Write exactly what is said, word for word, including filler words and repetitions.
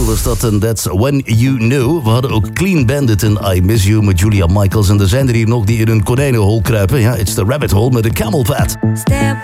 was dat en That's When You Knew. We hadden ook Clean Bandit en I Miss You met Julia Michaels. En er zijn er hier nog die in een konijnenhol kruipen. Ja, it's the rabbit hole met de Camel Fat. Step